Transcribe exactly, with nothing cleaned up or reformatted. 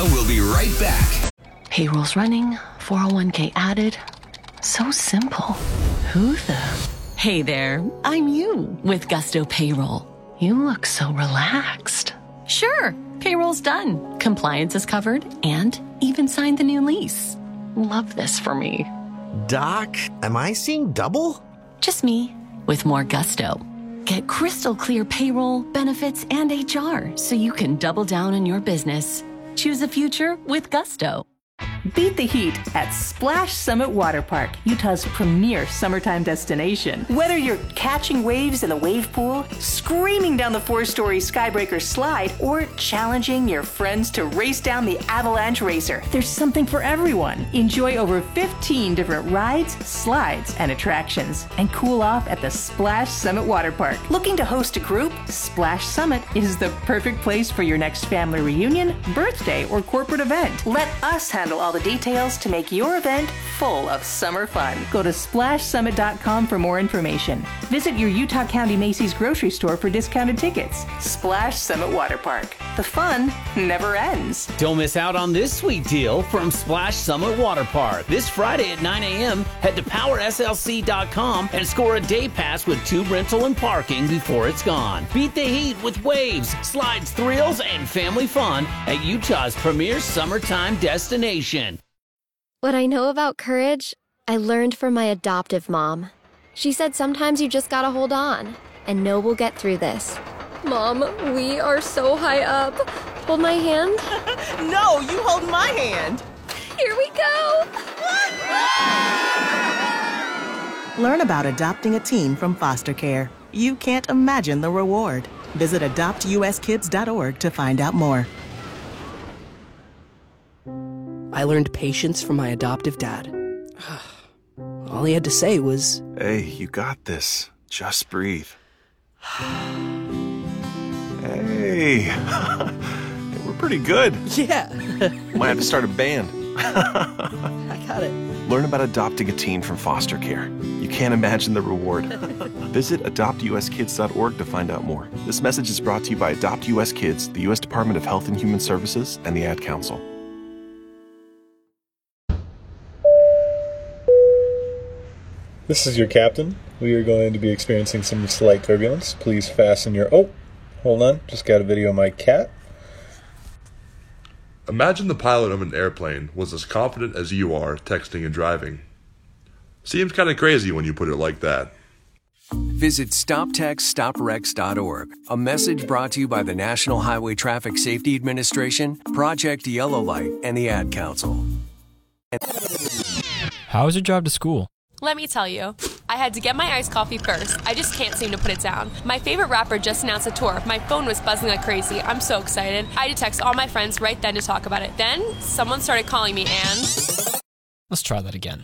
will be right back. Payroll's running, four oh one k added. So simple. Who the? Hey there, I'm you with Gusto Payroll. You look so relaxed. Sure, payroll's done. Compliance is covered and even signed the new lease. Love this for me. Doc, am I seeing double? Just me with more gusto. Get crystal clear payroll, benefits, and H R so you can double down on your business. Choose a future with Gusto. Beat the heat at Splash Summit Water Park, Utah's premier summertime destination. Whether you're catching waves in the wave pool, screaming down the four-story Skybreaker slide, or challenging your friends to race down the Avalanche Racer, there's something for everyone. Enjoy over fifteen different rides, slides, and attractions, and cool off at the Splash Summit Water Park. Looking to host a group? Splash Summit is the perfect place for your next family reunion, birthday, or corporate event. Let us handle all the details to make your event full of summer fun. Go to splash summit dot com for more information. Visit your Utah County Macy's grocery store for discounted tickets. Splash Summit Water Park. The fun never ends. Don't miss out on this sweet deal from Splash Summit Water Park. This Friday at nine a.m., head to power s l c dot com and score a day pass with tube rental and parking before it's gone. Beat the heat with waves, slides, thrills, and family fun at Utah's premier summertime destination. What I know about courage, I learned from my adoptive mom. She said sometimes you just gotta hold on and know we'll get through this. Mom, we are so high up. Hold my hand. No, you hold my hand. Here we go. Learn about adopting a teen from foster care. You can't imagine the reward. Visit adopt u s kids dot org to find out more. I learned patience from my adoptive dad. All he had to say was, "Hey, you got this. Just breathe." Hey, we're pretty good. Yeah. Might have to start a band. I got it. Learn about adopting a teen from foster care. You can't imagine the reward. Visit adopt u s kids dot org to find out more. This message is brought to you by Adopt U S Kids, the U S Department of Health and Human Services, and the Ad Council. This is your captain. We are going to be experiencing some slight turbulence. Please fasten your... Oh, hold on. Just got a video of my cat. Imagine the pilot of an airplane was as confident as you are texting and driving. Seems kind of crazy when you put it like that. Visit stop text stop wrecks dot org. A message brought to you by the National Highway Traffic Safety Administration, Project Yellow Light, and the Ad Council. How is your drive to school? Let me tell you, I had to get my iced coffee first. I just can't seem to put it down. My favorite rapper just announced a tour. My phone was buzzing like crazy. I'm so excited. I had to text all my friends right then to talk about it. Then, someone started calling me and... Let's try that again.